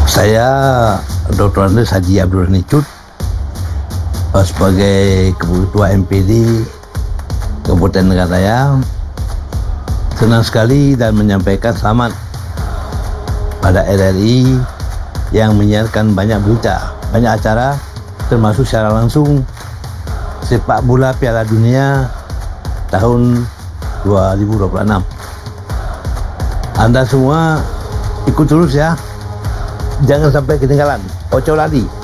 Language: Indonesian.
Saya Dr. Andes Haji Abdul Nicut sebagai Ketua MPD Kabupaten Mekaraya senang sekali dan menyampaikan selamat pada RRI yang menyiarkan banyak berita, banyak acara, termasuk secara langsung sepak bola Piala Dunia tahun 2026. Anda semua ikut terus ya, jangan sampai ketinggalan. Ojo lali.